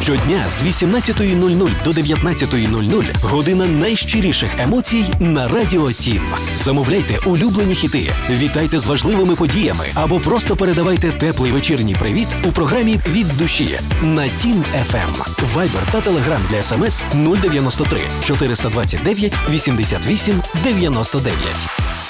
Щодня з 18:00 до 19:00 година найщиріших емоцій на Радіо Тім. Замовляйте улюблені хіти, вітайте з важливими подіями або просто передавайте теплий вечірній привіт у програмі «Від душі» на Тім FM. Вайбер та Телеграм для СМС 093 429 88 99.